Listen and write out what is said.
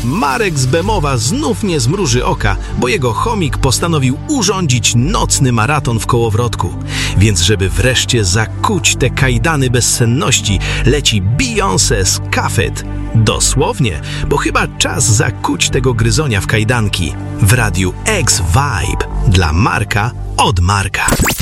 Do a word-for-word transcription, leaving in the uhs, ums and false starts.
Marek z Bemowa znów nie zmruży oka, bo jego chomik postanowił urządzić nocny maraton w kołowrotku. Więc żeby wreszcie zakuć te kajdany bezsenności, leci Beyoncé z Cuff It. Dosłownie, bo chyba czas zakuć tego gryzonia w kajdanki. W radiu X-Vibe dla Marka od Marka.